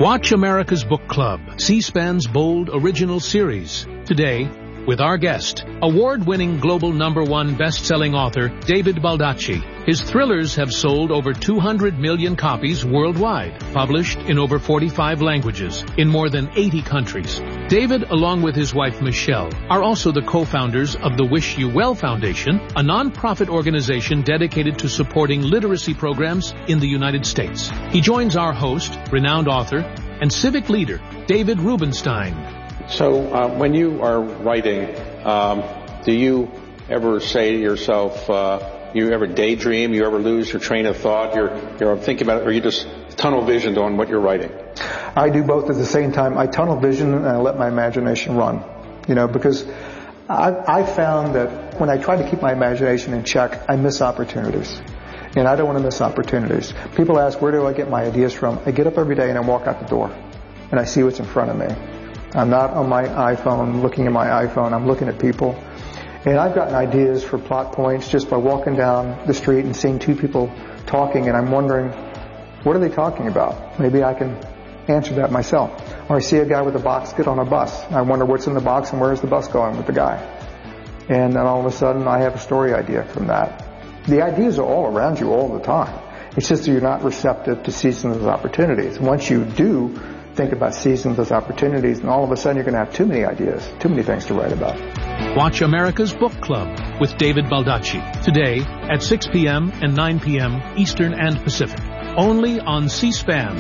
Watch America's Book Club, C-SPAN's bold original series. Today, with our guest, award-winning global #1 best-selling author David Baldacci. His thrillers have sold over 200 million copies worldwide, published in over 45 languages, in more than 80 countries. David, along with his wife Michelle, are also the co-founders of the Wish You Well Foundation, a non-profit organization dedicated to supporting literacy programs in the United States. He joins our host, renowned author, and civic leader, David Rubenstein. So when you are writing, do you ever say to yourself, you ever daydream, you ever lose your train of thought, you're thinking about it, or you just tunnel visioned on what you're writing? I do both at the same time. I tunnel vision and I let my imagination run, because I found that when I try to keep my imagination in check, I miss opportunities. And I don't want to miss opportunities. People ask, where do I get my ideas from? I get up every day and I walk out the door and I see what's in front of me. I'm not on my iPhone looking at my iPhone. I'm looking at people. And I've gotten ideas for plot points just by walking down the street and seeing two people talking, and I'm wondering, what are they talking about? Maybe I can answer that myself. Or I see a guy with a box get on a bus. I wonder what's in the box and where's the bus going with the guy. And then all of a sudden I have a story idea from that. The ideas are all around you all the time. It's just that you're not receptive to seizing those opportunities. Once you do think about seizing those opportunities, and all of a sudden you're going to have too many ideas, too many things to write about. Watch America's Book Club with David Baldacci, today at 6 p.m. and 9 p.m. Eastern and Pacific, only on C-SPAN.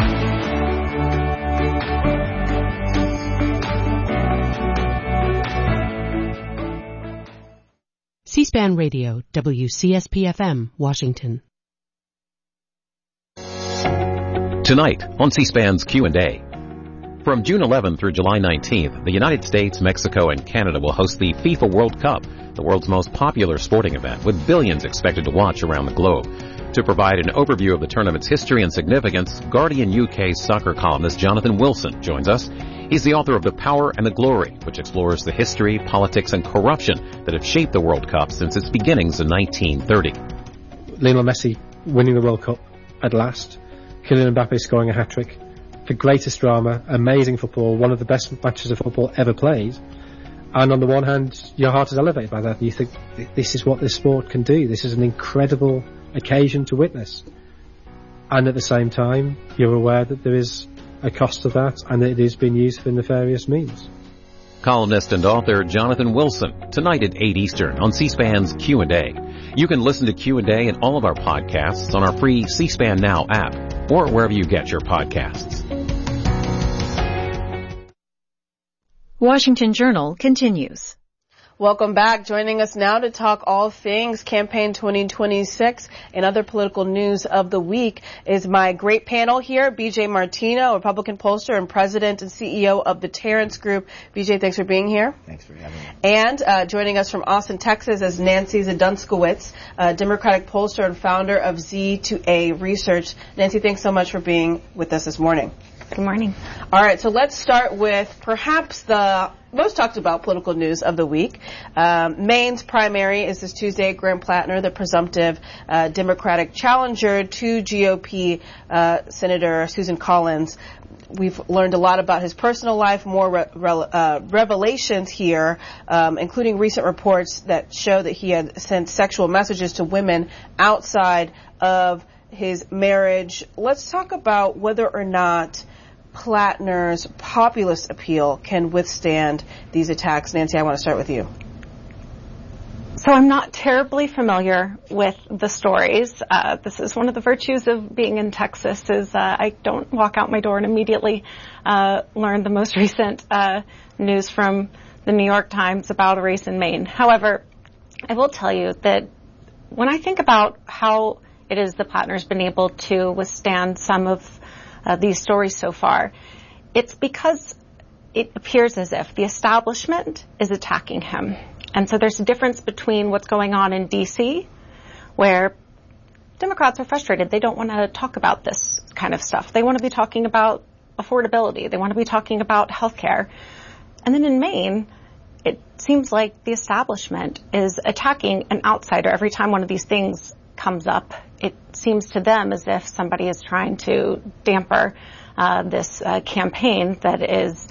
C-SPAN Radio, WCSP-FM, Washington. Tonight on C-SPAN's Q&A. From June 11th through July 19th, the United States, Mexico, and Canada will host the FIFA World Cup, the world's most popular sporting event, with billions expected to watch around the globe. To provide an overview of the tournament's history and significance, Guardian UK's soccer columnist Jonathan Wilson joins us. He's the author of The Power and the Glory, which explores the history, politics, and corruption that have shaped the World Cup since its beginnings in 1930. Lionel Messi winning the World Cup at last. Kylian Mbappe scoring a hat-trick. The greatest drama, amazing football, one of the best matches of football ever played. And on the one hand, your heart is elevated by that. You think, this is what this sport can do. This is an incredible occasion to witness. And at the same time, you're aware that there is a cost to that and that it is being used for nefarious means. Columnist and author Jonathan Wilson, tonight at 8 Eastern on C-SPAN's Q&A. You can listen to Q&A and all of our podcasts on our free C-SPAN Now app or wherever you get your podcasts. Washington Journal continues. Welcome back. Joining us now to talk all things Campaign 2026 and other political news of the week is my great panel here. BJ Martino, Republican pollster and president and CEO of the Terrence Group. BJ, thanks for being here. Thanks for having me. And joining us from Austin, Texas is Nancy Zdunskowicz, Democratic pollster and founder of Z2A Research. Nancy, thanks so much for being with us this morning. Good morning. All right, so let's start with perhaps the most talked about political news of the week. Maine's primary is this Tuesday. Graham Plattner, the presumptive Democratic challenger to GOP Senator Susan Collins. We've learned a lot about his personal life, more revelations here, including recent reports that show that he had sent sexual messages to women outside of his marriage. Let's talk about whether or not Plattner's populist appeal can withstand these attacks. Nancy, I want to start with you. So I'm not terribly familiar with the stories. This is one of the virtues of being in Texas is I don't walk out my door and immediately learn the most recent news from the New York Times about a race in Maine. However, I will tell you that when I think about how it is that Plattner's been able to withstand some of these stories so far, it's because it appears as if the establishment is attacking him. And so there's a difference between what's going on in D.C., where Democrats are frustrated. They don't want to talk about this kind of stuff. They want to be talking about affordability. They want to be talking about health care. And then in Maine, it seems like the establishment is attacking an outsider every time one of these things comes up. It seems to them as if somebody is trying to damper this campaign that is,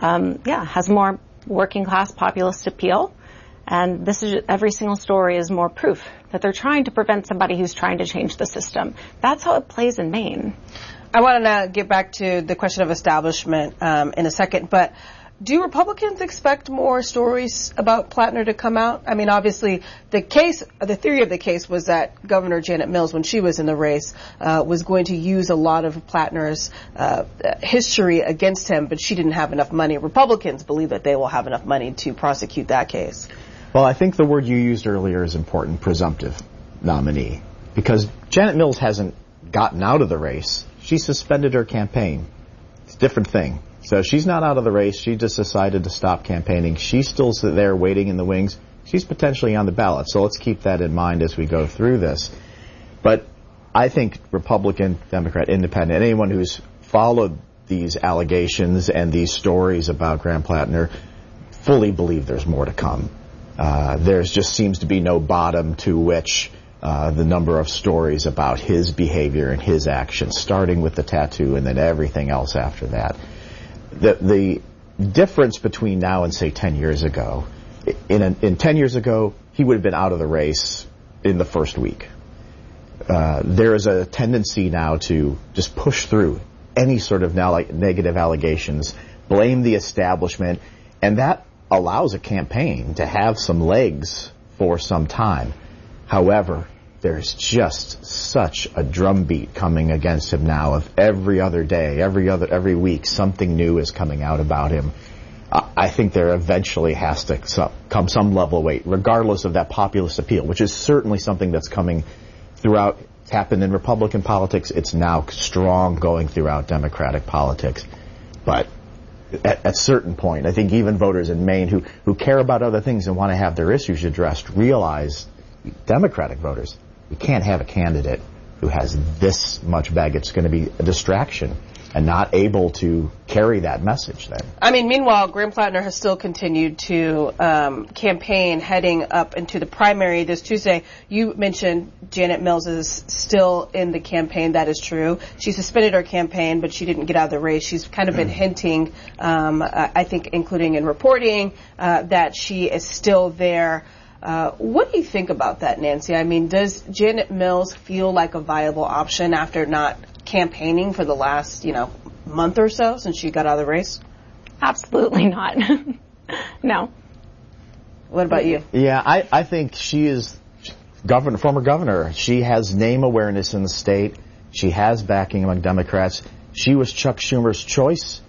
has more working class populist appeal. And this is, every single story is more proof that they're trying to prevent somebody who's trying to change the system. That's how it plays in Maine. I want to now get back to the question of establishment in a second, but do Republicans expect more stories about Plattner to come out? I mean, obviously, the theory of the case was that Governor Janet Mills, when she was in the race, was going to use a lot of Plattner's history against him, but she didn't have enough money. Republicans believe that they will have enough money to prosecute that case. Well, I think the word you used earlier is important, presumptive nominee, because Janet Mills hasn't gotten out of the race. She suspended her campaign. It's a different thing. So she's not out of the race. She just decided to stop campaigning. She's still there waiting in the wings. She's potentially on the ballot. So let's keep that in mind as we go through this. But I think Republican, Democrat, Independent, anyone who's followed these allegations and these stories about Graham Plattner fully believe there's more to come. There just seems to be no bottom to which the number of stories about his behavior and his actions, starting with the tattoo and then everything else after that. The difference between now and, say, 10 years ago, in 10 years ago, he would have been out of the race in the first week. There is a tendency now to just push through any sort of negative allegations, blame the establishment, and that allows a campaign to have some legs for some time. However, there's just such a drumbeat coming against him now of every other day, every week, something new is coming out about him. I think there eventually has to come some level of weight, regardless of that populist appeal, which is certainly something that's coming throughout. It's happened in Republican politics. It's now strong going throughout Democratic politics. But at a certain point, I think even voters in Maine who care about other things and want to have their issues addressed realize, Democratic voters, we can't have a candidate who has this much baggage. It's going to be a distraction and not able to carry that message then. I mean, meanwhile, Graham Plattner has still continued to campaign heading up into the primary this Tuesday. You mentioned Janet Mills is still in the campaign. That is true. She suspended her campaign, but she didn't get out of the race. She's kind of been hinting, I think, including in reporting, that she is still there. What do you think about that, Nancy? I mean, does Janet Mills feel like a viable option after not campaigning for the last, month or so since she got out of the race? Absolutely not. No. What about you? Yeah, I think she is former governor. She has name awareness in the state. She has backing among Democrats. She was Chuck Schumer's choice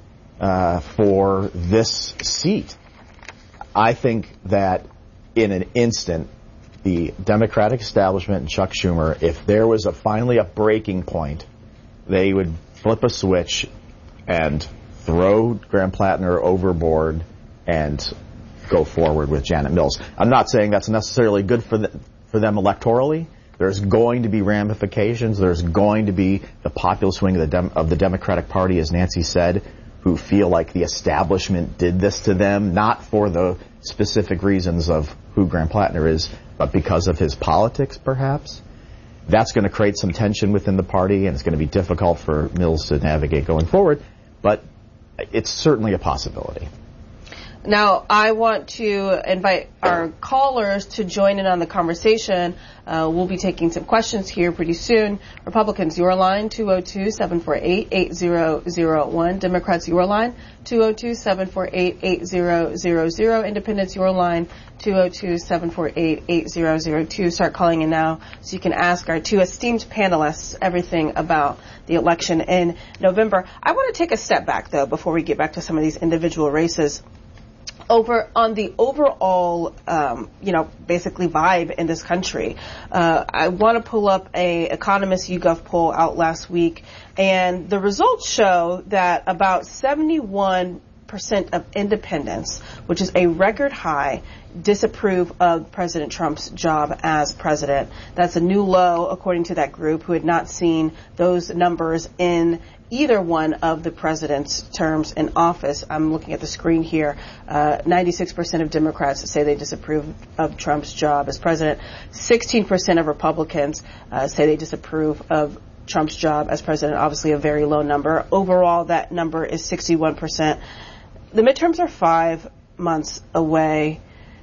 for this seat. I think that in an instant, the Democratic establishment and Chuck Schumer, if there was finally a breaking point, they would flip a switch and throw Graham Plattner overboard and go forward with Janet Mills. I'm not saying that's necessarily good for them electorally. There's going to be ramifications. There's going to be the populist wing of the Democratic Party, as Nancy said, who feel like the establishment did this to them, not for the specific reasons of who Graham Plattner is, but because of his politics, perhaps. That's going to create some tension within the party, and it's going to be difficult for Mills to navigate going forward, but it's certainly a possibility. Now, I want to invite our callers to join in on the conversation. We'll be taking some questions here pretty soon. Republicans, your line, 202-748-8001. Democrats, your line, 202-748-8000. Independents, your line, 202-748-8002. Start calling in now so you can ask our two esteemed panelists everything about the election in November. I want to take a step back, though, before we get back to some of these individual races. Over on the overall, basically vibe in this country, I want to pull up a Economist YouGov poll out last week, and the results show that about 71% of independents, which is a record high, disapprove of President Trump's job as president. That's a new low, according to that group, who had not seen those numbers in either one of the president's terms in office. I'm looking at the screen here. 96% of Democrats say they disapprove of Trump's job as president. 16% of Republicans say they disapprove of Trump's job as president, obviously a very low number. Overall, that number is 61%. The midterms are 5 months away.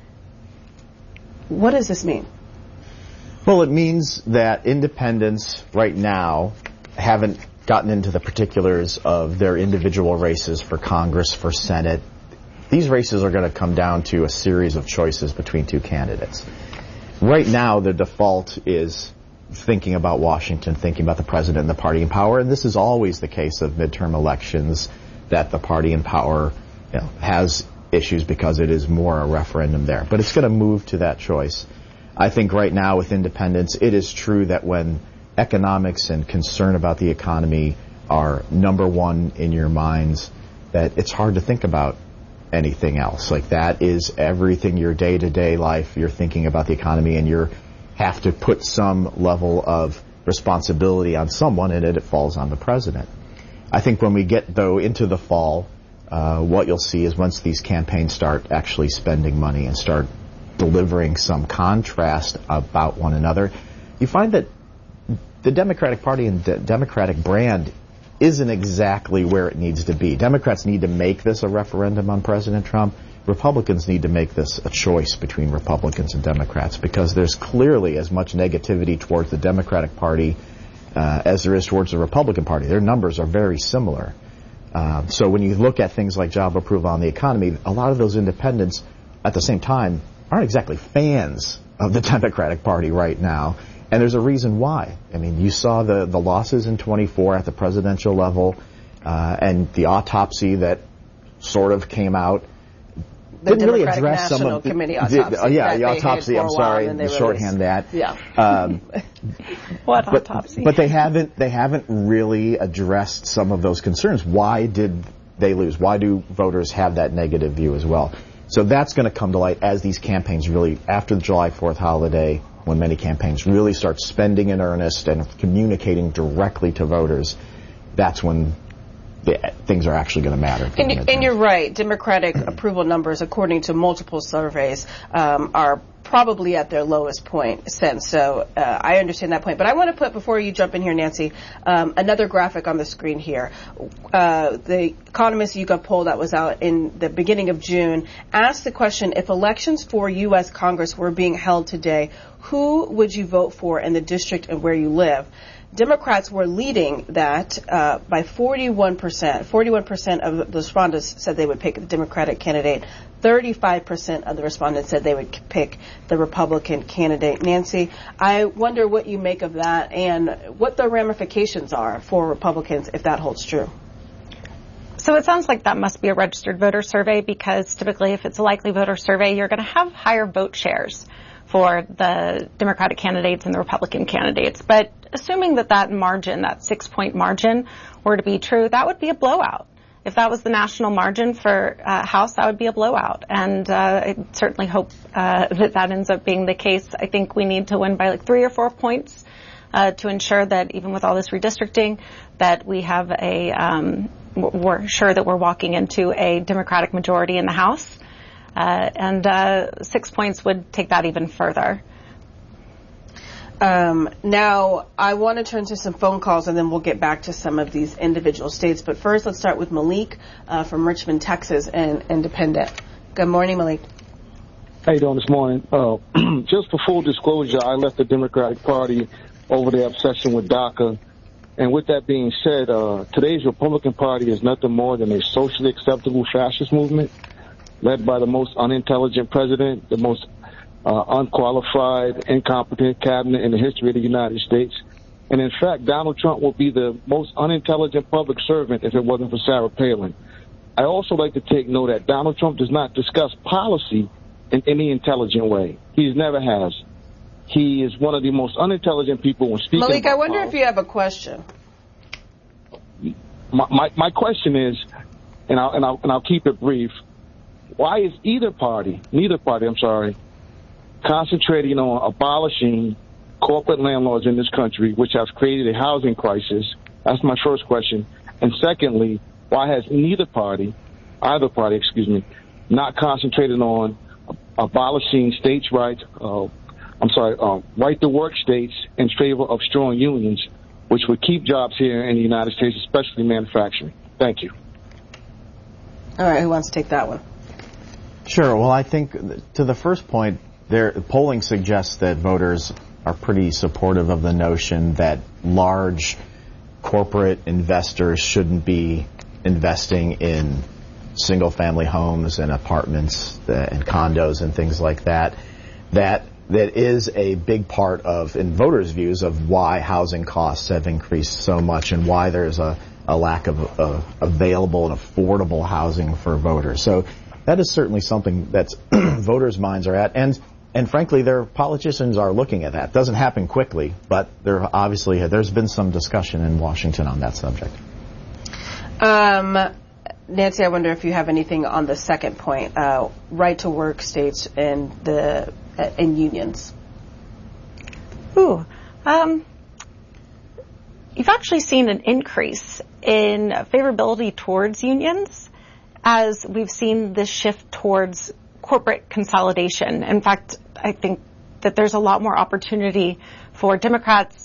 What does this mean? Well, it means that independents right now haven't gotten into the particulars of their individual races for Congress, for Senate. These races are going to come down to a series of choices between two candidates. Right now, the default is thinking about Washington, thinking about the president and the party in power, and this is always the case of midterm elections, that the party in power has issues because it is more a referendum there. But it's going to move to that choice. I think right now with independents, it is true that when economics and concern about the economy are number one in your minds, that it's hard to think about anything else. Like, that is everything, your day-to-day life, you're thinking about the economy, and you have to put some level of responsibility on someone, and it falls on the president. I think when we get, though, into the fall, what you'll see is once these campaigns start actually spending money and start delivering some contrast about one another, you find that the Democratic Party and the Democratic brand isn't exactly where it needs to be. Democrats need to make this a referendum on President Trump. Republicans need to make this a choice between Republicans and Democrats, because there's clearly as much negativity towards the Democratic Party as there is towards the Republican Party. Their numbers are very similar. So when you look at things like job approval on the economy, a lot of those independents at the same time aren't exactly fans of the Democratic Party right now. And there's a reason why. I mean, you saw the losses in 24 at the presidential level, and the autopsy that sort of came out didn't really address some of the autopsy. I'm sorry, the shorthand that. Yeah. What autopsy? But they haven't really addressed some of those concerns. Why did they lose? Why do voters have that negative view as well? So that's going to come to light as these campaigns really, after the July 4th holiday, when many campaigns really start spending in earnest and communicating directly to voters. That's when things are actually going to matter. And you're right. Democratic approval numbers, according to multiple surveys, are probably at their lowest point since. So I understand that point. But I want to put, before you jump in here, Nancy, another graphic on the screen here. The Economist YouGov poll that was out in the beginning of June asked the question, if elections for U.S. Congress were being held today, who would you vote for in the district and where you live? Democrats were leading that by 41%. 41% of the respondents said they would pick the Democratic candidate. 35% of the respondents said they would pick the Republican candidate. Nancy, I wonder what you make of that and what the ramifications are for Republicans if that holds true. So it sounds like that must be a registered voter survey, because typically if it's a likely voter survey, you're going to have higher vote shares for the Democratic candidates and the Republican candidates. But assuming that margin, that 6-point margin, were to be true, that would be a blowout. If that was the national margin for House, that would be a blowout. And I certainly hope that ends up being the case. I think we need to win by like 3 or 4 points to ensure that even with all this redistricting, that we have we're sure that we're walking into a Democratic majority in the House. And 6 points would take that even further. Now, I want to turn to some phone calls, and then we'll get back to some of these individual states. But first, let's start with Malik from Richmond, Texas, and Independent. Good morning, Malik. How you doing this morning? Just for full disclosure, I left the Democratic Party over their obsession with DACA. And with that being said, today's Republican Party is nothing more than a socially acceptable fascist movement led by the most unintelligent president, the most unqualified, incompetent cabinet in the history of the United States. And in fact, Donald Trump will be the most unintelligent public servant if it wasn't for Sarah Palin. I also like to take note that Donald Trump does not discuss policy in any intelligent way. He never has. He is one of the most unintelligent people when speaking. Malik, I wonder if you have a question. My question is, and I'll keep it brief. Why is neither party, concentrating on abolishing corporate landlords in this country, which has created a housing crisis? That's my first question. And secondly, why has either party, not concentrated on abolishing states' rights, right to work states in favor of strong unions, which would keep jobs here in the United States, especially manufacturing. Thank you. All right, who wants to take that one? Sure. Well, I think to the first point, polling suggests that voters are pretty supportive of the notion that large corporate investors shouldn't be investing in single-family homes and apartments and condos and things like that. That is a big part of, in voters' views, of why housing costs have increased so much and why there's a lack of available and affordable housing for voters. So that is certainly something that voters' minds are at, and frankly, their politicians are looking at that. It doesn't happen quickly, but there's been some discussion in Washington on that subject. Nancy, I wonder if you have anything on the second point, right to work states and unions. You've actually seen an increase in favorability towards unions as we've seen this shift towards corporate consolidation. In fact, I think that there's a lot more opportunity for people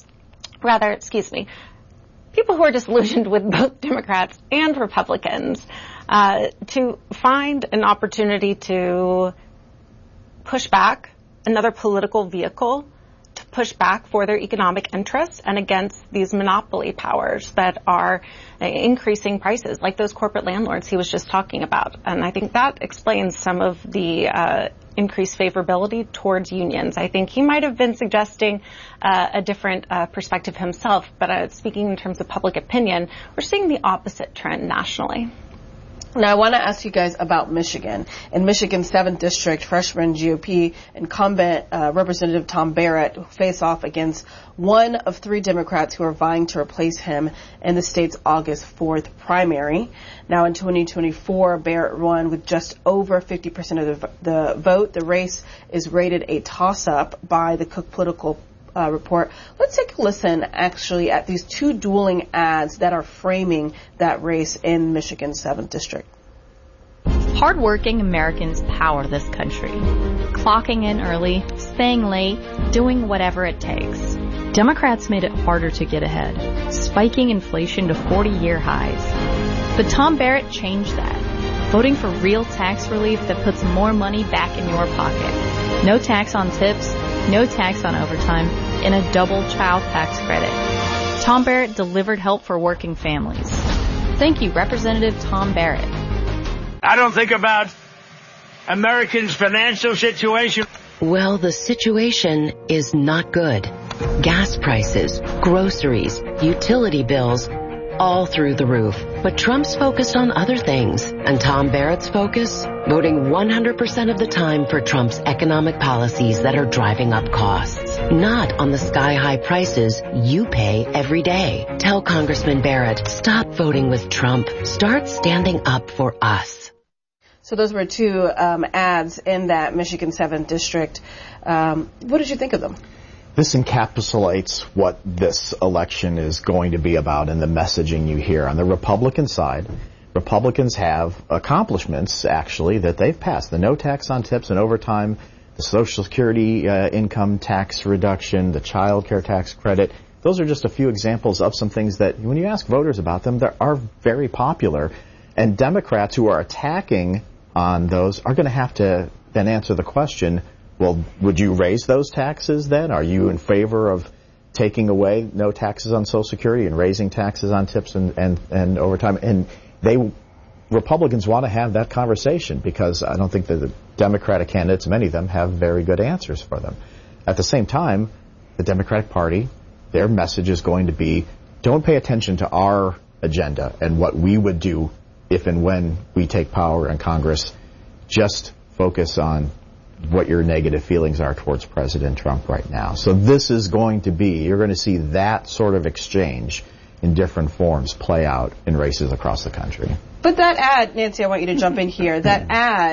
who are disillusioned with both Democrats and Republicans to find an opportunity to push back another political vehicle to push back for their economic interests and against these monopoly powers that are increasing prices, like those corporate landlords he was just talking about. And I think that explains some of the increased favorability towards unions. I think he might have been suggesting a different perspective himself, but speaking in terms of public opinion, we're seeing the opposite trend nationally. Now, I want to ask you guys about Michigan. In Michigan's 7th District, freshman GOP incumbent Representative Tom Barrett face off against one of 3 Democrats who are vying to replace him in the state's August 4th primary. Now, in 2024, Barrett won with just over 50% of the vote. The race is rated a toss-up by the Cook Political report. Let's take a listen, actually, at these 2 dueling ads that are framing that race in Michigan's 7th District. Hardworking Americans power this country. Clocking in early, staying late, doing whatever it takes. Democrats made it harder to get ahead, spiking inflation to 40-year highs. But Tom Barrett changed that, voting for real tax relief that puts more money back in your pocket. No tax on tips, no tax on overtime, and a double child tax credit. Tom Barrett delivered help for working families. Thank you, Representative Tom Barrett. I don't think about Americans' financial situation. Well, the situation is not good. Gas prices, groceries, utility bills, all through the roof. But Trump's focused on other things, and Tom Barrett's focus? Voting 100% of the time for Trump's economic policies that are driving up costs, not on the sky-high prices you pay every day. Tell Congressman Barrett, stop voting with Trump. Start standing up for us. So those were 2 ads in that Michigan 7th District. What did you think of them? This encapsulates what this election is going to be about and the messaging you hear. On the Republican side, Republicans have accomplishments, actually, that they've passed. The no tax on tips and overtime, the Social Security income tax reduction, the child care tax credit. Those are just a few examples of some things that, when you ask voters about them, they are very popular. And Democrats who are attacking on those are going to have to then answer the question, well, would you raise those taxes then? Are you in favor of taking away no taxes on Social Security and raising taxes on tips and overtime? And Republicans want to have that conversation because I don't think that the Democratic candidates, many of them, have very good answers for them. At the same time, the Democratic Party, their message is going to be, don't pay attention to our agenda and what we would do if and when we take power in Congress. Just focus on what your negative feelings are towards President Trump right now. So this is going to be, you're going to see that sort of exchange in different forms play out in races across the country. But that ad, Nancy, I want you to jump in here. That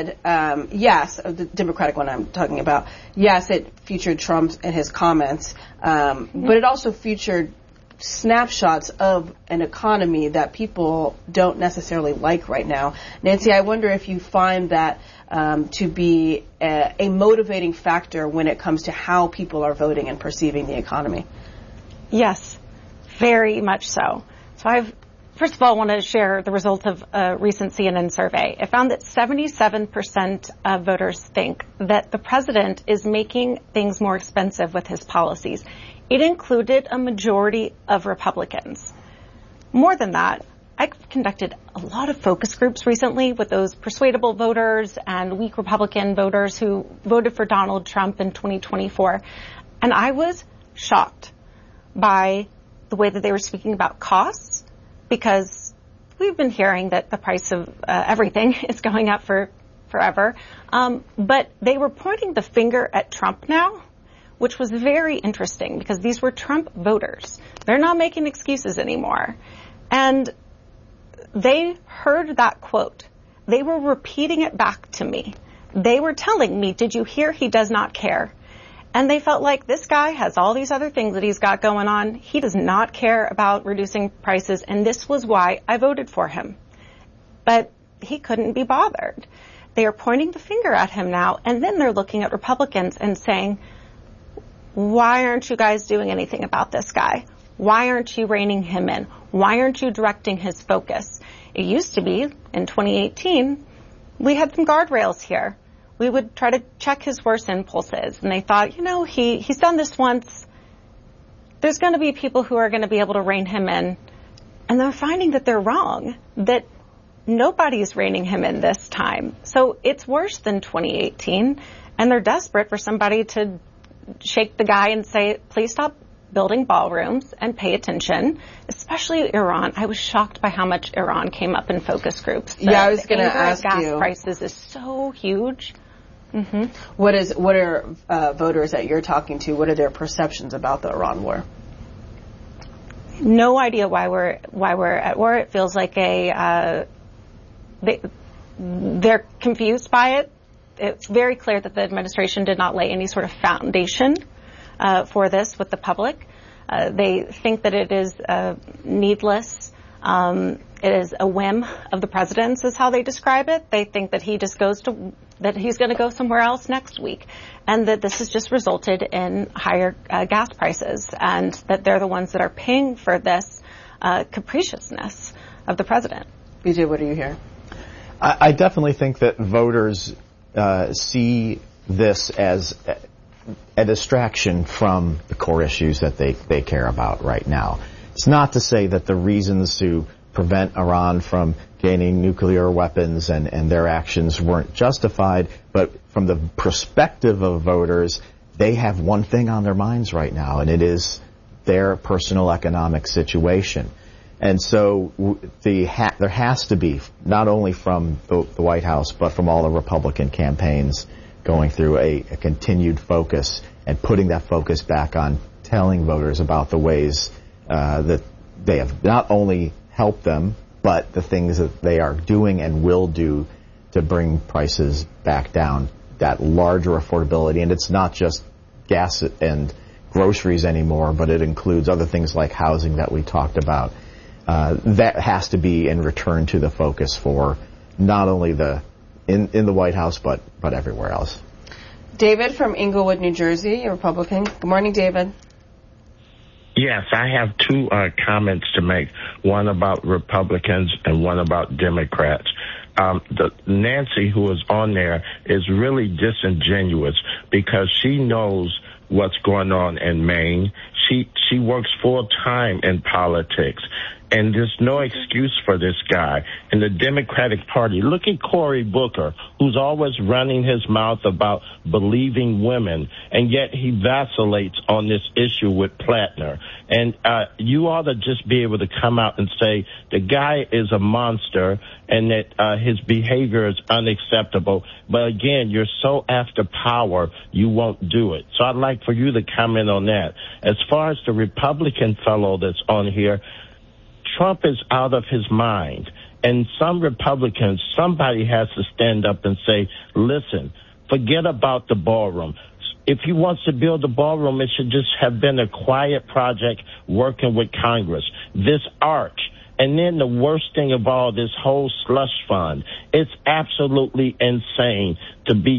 ad, yes, the Democratic one I'm talking about, yes, it featured Trump and his comments, but it also featured snapshots of an economy that people don't necessarily like right now. Nancy, I wonder if you find that to be a motivating factor when it comes to how people are voting and perceiving the economy. Yes. Very much so. So first of all, I want to share the results of a recent CNN survey. It found that 77% of voters think that the president is making things more expensive with his policies. It included a majority of Republicans. More than that, I've conducted a lot of focus groups recently with those persuadable voters and weak Republican voters who voted for Donald Trump in 2024. And I was shocked by the way that they were speaking about costs, because we've been hearing that the price of everything is going up for forever. But they were pointing the finger at Trump now, which was very interesting because these were Trump voters. They're not making excuses anymore. And they heard that quote. They were repeating it back to me. They were telling me, did you hear he does not care? And they felt like this guy has all these other things that he's got going on. He does not care about reducing prices, and this was why I voted for him. But he couldn't be bothered. They are pointing the finger at him now, and then they're looking at Republicans and saying, why aren't you guys doing anything about this guy? Why aren't you reining him in? Why aren't you directing his focus? It used to be, in 2018, we had some guardrails here. We would try to check his worst impulses. And they thought, he's done this once. There's going to be people who are going to be able to rein him in. And they're finding that they're wrong, that nobody's reining him in this time. So it's worse than 2018. And they're desperate for somebody to shake the guy and say, please stop building ballrooms and pay attention, especially Iran. I was shocked by how much Iran came up in focus groups. I was going to ask you. Gas prices is so huge. Mm-hmm. What are voters that you're talking to? What are their perceptions about the Iran war? No idea why we're at war. It feels like they're confused by it. It's very clear that the administration did not lay any sort of foundation for this with the public. They think that it is needless. It is a whim of the president's, is how they describe it. They think that he just that he's going to go somewhere else next week, and that this has just resulted in higher gas prices, and that they're the ones that are paying for this capriciousness of the president. BJ, what do you hear? I definitely think that voters see this as a distraction from the core issues that they care about right now. It's not to say that the reasons to prevent Iran from gaining nuclear weapons and their actions weren't justified, but from the perspective of voters, they have one thing on their minds right now, and it is their personal economic situation. And so there has to be, not only from the White House, but from all the Republican campaigns, going through a continued focus and putting that focus back on telling voters about the ways that they have not only helped them, but the things that they are doing and will do to bring prices back down, that larger affordability. And it's not just gas and groceries anymore, but it includes other things like housing that we talked about. That has to be in return to the focus for not only in the White House, but everywhere else. David from Englewood, New Jersey, a Republican. Good morning, David. Yes, I have two comments to make, one about Republicans and one about Democrats. Nancy, who is on there, is really disingenuous because she knows what's going on in Maine. She works full time in politics. And there's no excuse for this guy. In the Democratic Party, look at Cory Booker, who's always running his mouth about believing women, and yet he vacillates on this issue with Plattner. And you ought to just be able to come out and say the guy is a monster and that his behavior is unacceptable. But again, you're so after power, you won't do it. So I'd like for you to comment on that. As far as the Republican fellow that's on here, Trump is out of his mind. And some Republicans, somebody has to stand up and say, listen, forget about the ballroom. If he wants to build a ballroom, it should just have been a quiet project working with Congress. This arch. And then the worst thing of all, this whole slush fund. It's absolutely insane to be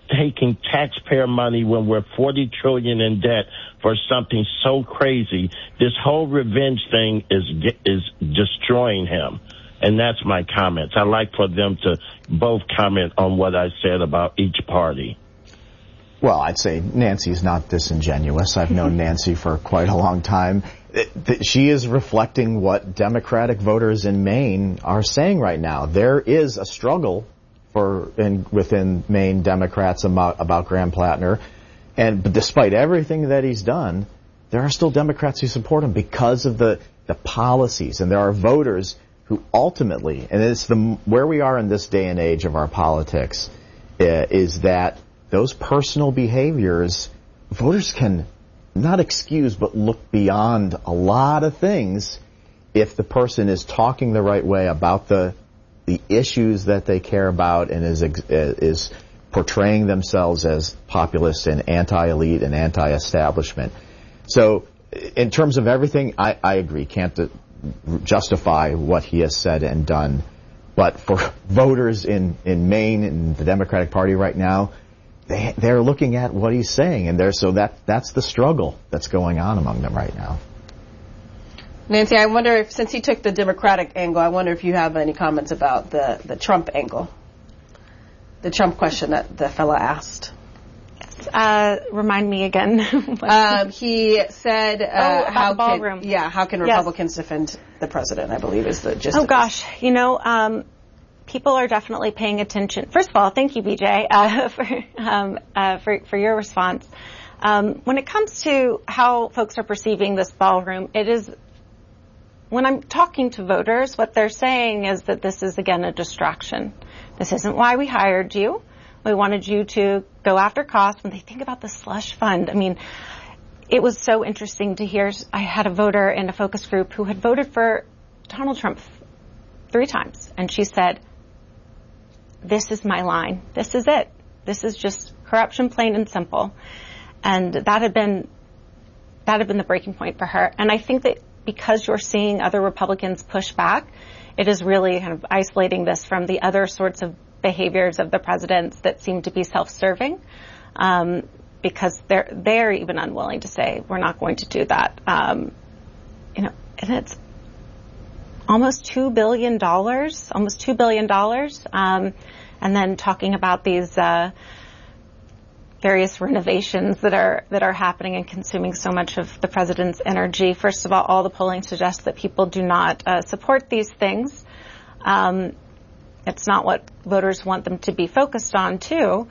taking taxpayer money when we're $40 trillion in debt for something so crazy. This whole revenge thing is destroying him. And that's my comments. I'd like for them to both comment on what I said about each party. Well, I'd say Nancy's not disingenuous. I've known Nancy for quite a long time. She is reflecting what Democratic voters in Maine are saying right now. There is a struggle within Maine Democrats about Graham Plattner. But despite everything that he's done, there are still Democrats who support him because of the policies. And there are voters who ultimately, and it's where we are in this day and age of our politics, is that those personal behaviors, voters can not excuse but look beyond a lot of things if the person is talking the right way about the issues that they care about and is portraying themselves as populist and anti-elite and anti-establishment. So in terms of everything, I agree. Can't justify what he has said and done. But for voters in Maine and the Democratic Party right now, they're looking at what he's saying, and that's the struggle that's going on among them right now. Nancy, I wonder if, since he took the Democratic angle, I wonder if you have any comments about the Trump angle, the Trump question that the fella asked. Remind me again. He said, how can Republicans defend the president, I believe is the gist of this. Gosh, people are definitely paying attention. First of all, thank you, BJ, for your response. When it comes to how folks are perceiving this ballroom, it is, when I'm talking to voters, what they're saying is that this is, again, a distraction. This isn't why we hired you. We wanted you to go after costs. When they think about the slush fund, I mean, it was so interesting to hear. I had a voter in a focus group who had voted for Donald Trump 3 times, and she said, this is my line. This is it. This is just corruption, plain and simple. And that had been the breaking point for her. And I think that because you're seeing other Republicans push back, it is really kind of isolating this from the other sorts of behaviors of the presidents that seem to be self-serving, because they're even unwilling to say we're not going to do that. And it's almost $2 billion, and then talking about these various renovations that are happening and consuming so much of the president's energy. First of all the polling suggests that people do not support these things. It's not what voters want them to be focused on, too.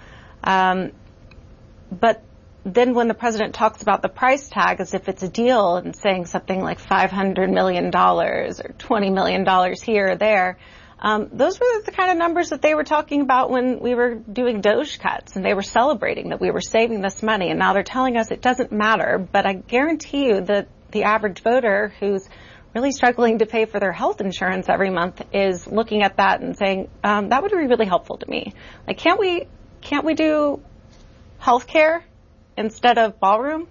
But then when the president talks about the price tag as if it's a deal and saying something like $500 million or $20 million here or there, those were the kind of numbers that they were talking about when we were doing Doge cuts, and they were celebrating that we were saving this money. And now they're telling us it doesn't matter. But I guarantee you that the average voter who's really struggling to pay for their health insurance every month is looking at that and saying, that would be really helpful to me. Like, can't we do health care instead of ballroom?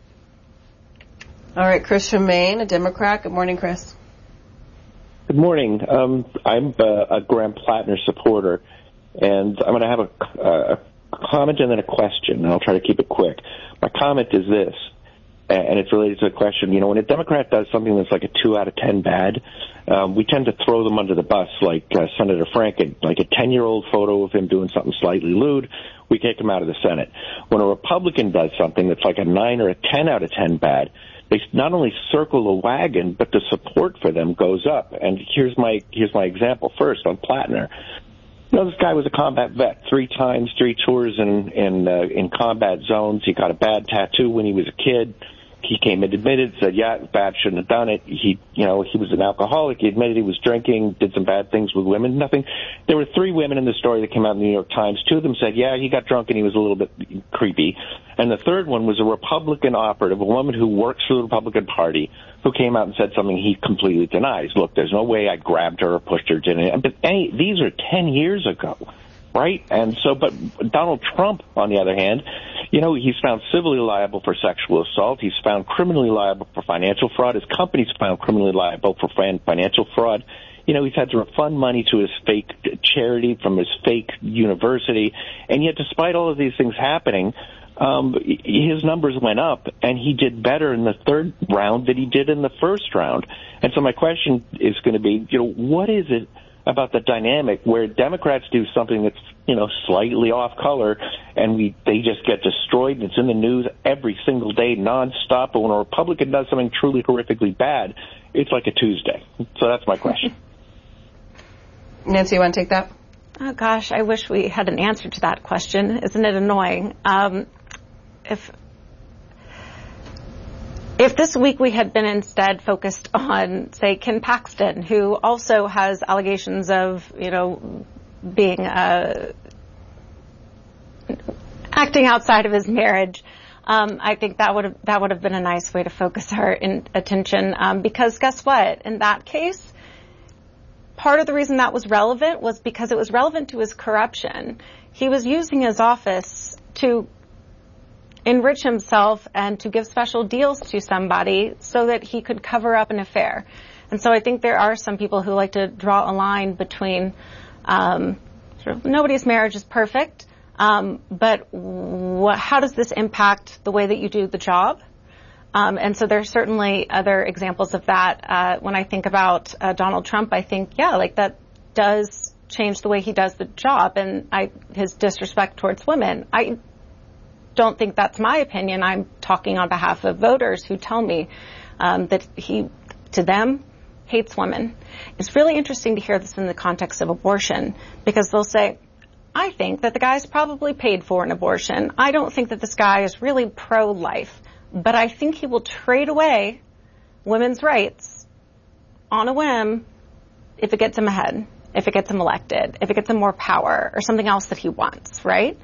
All right, Chris from Maine, a Democrat. Good morning, Chris. Good morning. I'm a Graham Plattner supporter, and I'm going to have a comment and then a question, and I'll try to keep it quick. My comment is this, and it's related to the question. When a Democrat does something that's like a 2 out of 10 bad, we tend to throw them under the bus, like Senator Franken, like a 10-year-old photo of him doing something slightly lewd, we kick him out of the Senate. When a Republican does something that's like a 9 or a 10 out of 10 bad, they not only circle the wagon, but the support for them goes up. And here's my example first on Plattner. This guy was a combat vet, 3 times, 3 tours in combat zones. He got a bad tattoo when he was a kid. He came and admitted, said, yeah, it was bad, shouldn't have done it. He was an alcoholic. He admitted he was drinking, did some bad things with women, nothing. There were 3 women in the story that came out in the New York Times. 2 of them said, yeah, he got drunk and he was a little bit creepy. And the third one was a Republican operative, a woman who works for the Republican Party, who came out and said something he completely denies. Look, there's no way I grabbed her or pushed her. But these are 10 years ago. Right? And so, but Donald Trump, on the other hand, he's found civilly liable for sexual assault. He's found criminally liable for financial fraud. His company's found criminally liable for financial fraud. He's had to refund money to his fake charity from his fake university. And yet, despite all of these things happening, his numbers went up, and he did better in the third round than he did in the first round. And so my question is going to be, what is it about the dynamic where Democrats do something that's, slightly off color, and they just get destroyed, and it's in the news every single day, nonstop, but when a Republican does something truly horrifically bad, it's like a Tuesday. So that's my question. Nancy, you want to take that? Oh, gosh, I wish we had an answer to that question. Isn't it annoying? If this week we had been instead focused on, say, Ken Paxton, who also has allegations of, being acting outside of his marriage, I think that would have been a nice way to focus our attention. Because guess what? In that case, part of the reason that was relevant was because it was relevant to his corruption. He was using his office to enrich himself and to give special deals to somebody so that he could cover up an affair. And so I think there are some people who like to draw a line between nobody's marriage is perfect, but how does this impact the way that you do the job? And so there's certainly other examples of that. When I think about Donald Trump, I think, that does change the way he does the job, and his disrespect towards women. I don't think that's my opinion. I'm talking on behalf of voters who tell me that he, to them, hates women. It's really interesting to hear this in the context of abortion, because they'll say, I think that the guy's probably paid for an abortion. I don't think that this guy is really pro-life, but I think he will trade away women's rights on a whim if it gets him ahead, if it gets him elected, if it gets him more power or something else that he wants, right?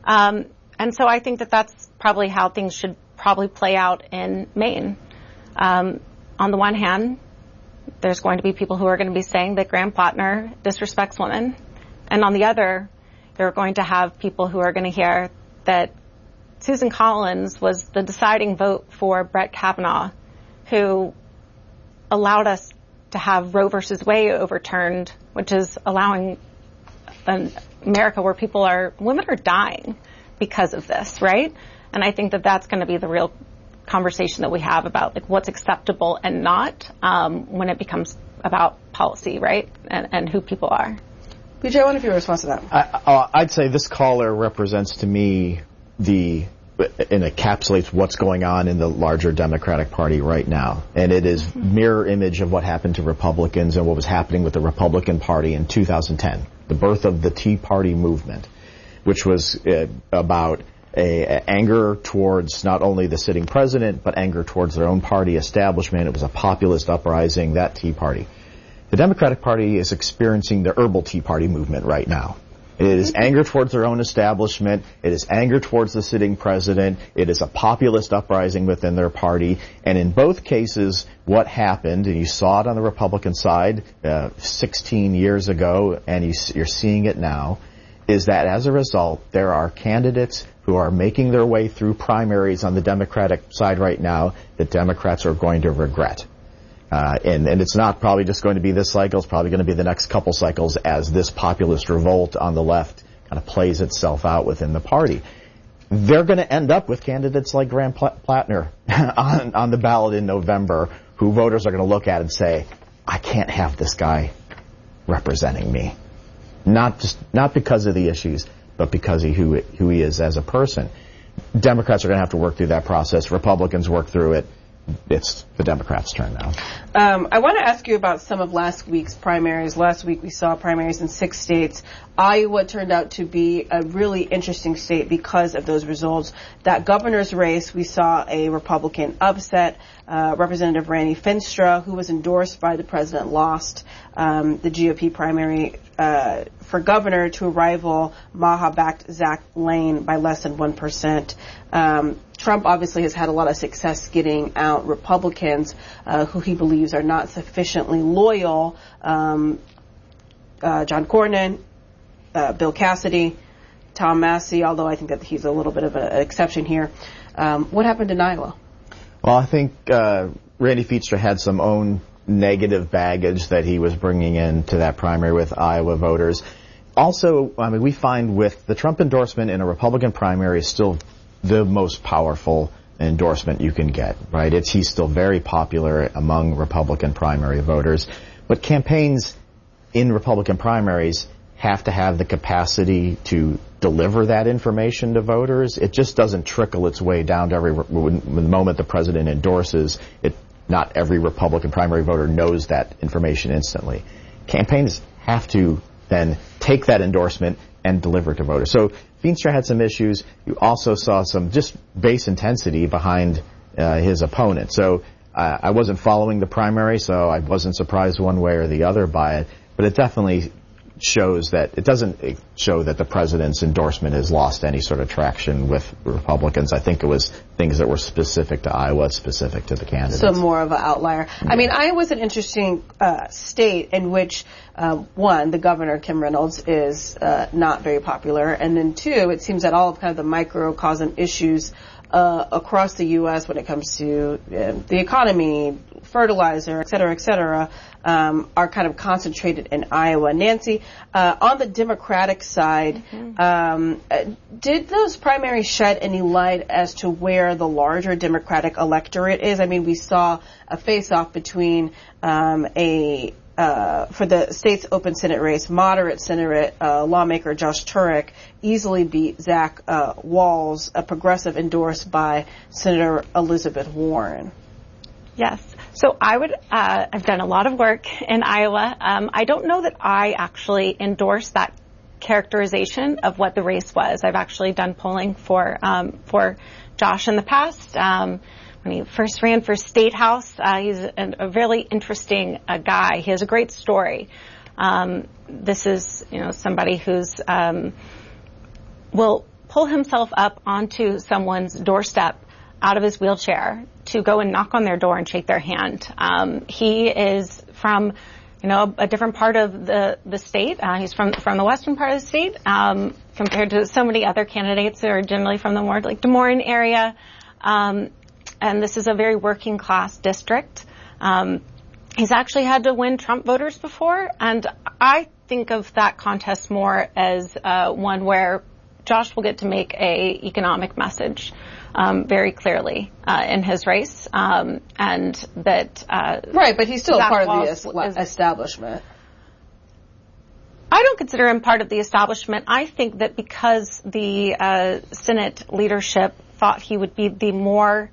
And so I think that that's probably how things should probably play out in Maine. On the one hand, there's going to be people who are going to be saying that Graham Plattner disrespects women. And on the other, they're going to have people who are going to hear that Susan Collins was the deciding vote for Brett Kavanaugh, who allowed us to have Roe versus Wade overturned, which is allowing an America where women are dying because of this, right? And I think that that's going to be the real conversation that we have about what's acceptable and not when it becomes about policy, right? And who people are. BJ, I wonder if your response to that. I'd say this caller represents to me and encapsulates what's going on in the larger Democratic Party right now. And it is mirror image of what happened to Republicans and what was happening with the Republican Party in 2010, the birth of the Tea Party movement, which was about anger towards not only the sitting president, but anger towards their own party establishment. It was a populist uprising, that Tea Party. The Democratic Party is experiencing the herbal Tea Party movement right now. It is anger towards their own establishment. It is anger towards the sitting president. It is a populist uprising within their party. And in both cases, what happened, and you saw it on the Republican side 16 years ago, and you're seeing it now, is that as a result, there are candidates who are making their way through primaries on the Democratic side right now that Democrats are going to regret. And it's not probably just going to be this cycle. It's probably going to be the next couple cycles as this populist revolt on the left kind of plays itself out within the party. They're going to end up with candidates like Graham Plattner on the ballot in November, who voters are going to look at and say, I can't have this guy representing me. Not because of the issues, but because of who he is as a person. Democrats are going to have to work through that process. Republicans work through it. It's the Democrats' turn now. I want to ask you about some of last week's primaries. Last week we saw primaries in 6 states. Iowa turned out to be a really interesting state because of those results. That governor's race, we saw a Republican upset. Representative Randy Finstra, who was endorsed by the president, lost the GOP primary for governor to a rival Maha-backed Zach Lane by less than 1%. Trump obviously has had a lot of success getting out Republicans who he believes are not sufficiently loyal. John Cornyn, Bill Cassidy, Tom Massey, although I think that he's a little bit of an exception here. What happened in Iowa? Well, I think Randy Finstra had some own negative baggage that he was bringing into that primary with Iowa voters. Also, I mean, we find with the Trump endorsement in a Republican primary is still the most powerful endorsement you can get, right? He's still very popular among Republican primary voters. But campaigns in Republican primaries have to have the capacity to deliver that information to voters. It just doesn't trickle its way down to the moment the president endorses it. Not every Republican primary voter knows that information instantly. Campaigns have to then take that endorsement and deliver it to voters. So Feenstra had some issues. You also saw some just base intensity behind his opponent. So I wasn't following the primary, so I wasn't surprised one way or the other by it. But it definitely shows that it doesn't show that the president's endorsement has lost any sort of traction with Republicans. I think it was things that were specific to Iowa, specific to the candidates. So more of an outlier. Yeah. I mean, Iowa's an interesting state in which, one, the governor, Kim Reynolds, is not very popular. And then two, it seems that all of kind of the microcosm issues across the U.S. when it comes to the economy, fertilizer, et cetera, are kind of concentrated in Iowa. Nancy, on the Democratic side, did those primaries shed any light as to where the larger Democratic electorate is? I mean, we saw a face-off between for the state's open Senate race, moderate Senate lawmaker Josh Turek easily beat Zach Wahls, a progressive endorsed by Senator Elizabeth Warren. Yes. So I've done a lot of work in Iowa. I don't know that I actually endorse that characterization of what the race was. I've actually done polling for Josh in the past. When he first ran for State House, he's a really interesting guy. He has a great story. This is, somebody who's will pull himself up onto someone's doorstep out of his wheelchair to go and knock on their door and shake their hand. He is from, a different part of the state. He's from the western part of the state, compared to so many other candidates who are generally from the more like Des Moines area. And this is a very working class district. He's actually had to win Trump voters before, and I think of that contest more as one where Josh will get to make a economic message very clearly in his race, and that right, but he's still a part of the establishment. I don't consider him part of the establishment. I think that because the Senate leadership thought he would be the more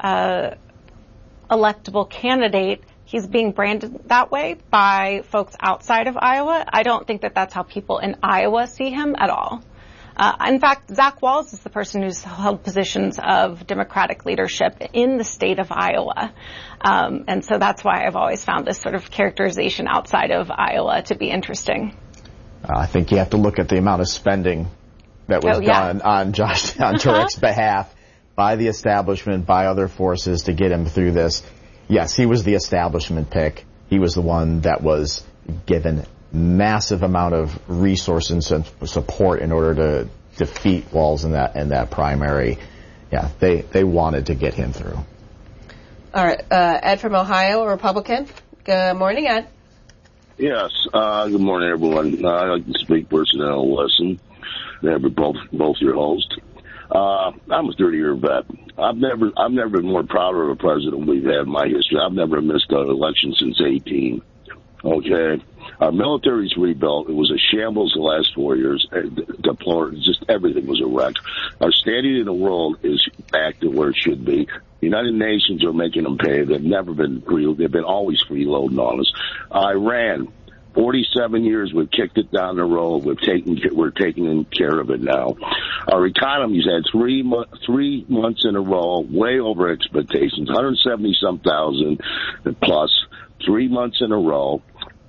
electable candidate, he's being branded that way by folks outside of Iowa. I don't think that that's how people in Iowa see him at all. In fact, Zach Wahls is the person who's held positions of Democratic leadership in the state of Iowa. And so that's why I've always found this sort of characterization outside of Iowa to be interesting. I think you have to look at the amount of spending that was done on Turek's behalf by the establishment, by other forces to get him through this. Yes, he was the establishment pick. He was the one that was given massive amount of resources and support in order to defeat Wahls in that primary. Yeah, they wanted to get him through. All right, Ed from Ohio, a Republican. Good morning, Ed. Yes, good morning, everyone. I'd like to speak personnel lesson. Both your hosts. I'm a 30-year vet. I've never been more proud of a president we've had in my history. I've never missed an election since 18. Okay, our military's rebuilt. It was a shambles the last 4 years. Deplorable. Just everything was a wreck. Our standing in the world is back to where it should be. The United Nations are making them pay. They've never been free. They've been always freeloading on us. Iran. 47 years, we've kicked it down the road. We're taking care of it now. Our economy's had 3 months in a row, way over expectations, 170-some thousand plus, 3 months in a row.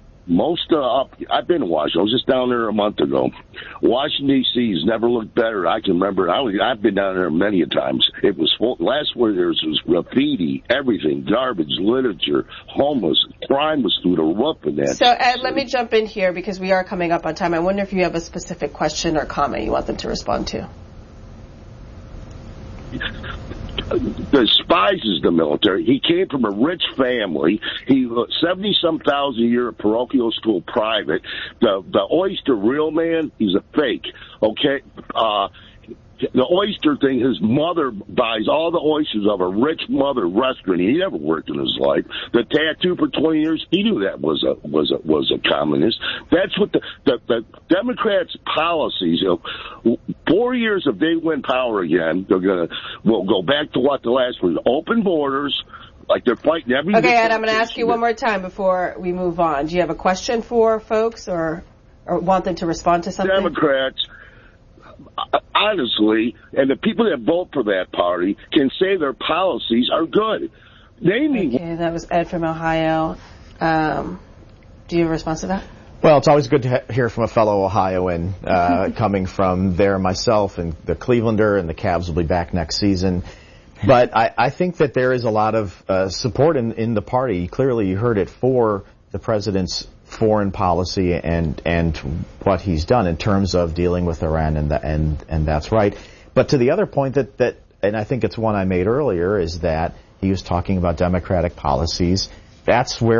I've been to Washington. I was just down there a month ago. Washington, D.C. has never looked better. I can remember. I've been down there many a times. It was full. Last 4 years was graffiti, everything, garbage, literature, homeless. Crime was through the roof in that. So, Ed, let me jump in here because we are coming up on time. I wonder if you have a specific question or comment you want them to respond to. despises the military. He came from a rich family. He 70-some thousand a year at parochial school private. The oyster real man, he's a fake. Okay. The oyster thing, his mother buys all the oysters of a rich mother restaurant. He never worked in his life. The tattoo for 20 years, he knew that was a communist. That's what the Democrats' policies. 4 years if they win power again, we'll go back to what the last was: open borders. Like they're fighting every. Okay, Ed, I'm going to ask you one more time before we move on. Do you have a question for folks, or want them to respond to something? Democrats. Honestly, and the people that vote for that party can say their policies are good. Okay, that was Ed from Ohio. Do you have a response to that? Well, it's always good to hear from a fellow Ohioan coming from there myself, and the Clevelander, and the Cavs will be back next season. But I think that there is a lot of support in the party. Clearly, you heard it for the president's foreign policy and what he's done in terms of dealing with Iran, and that's right. But to the other point that and I think it's one I made earlier, is that he was talking about democratic policies. That's where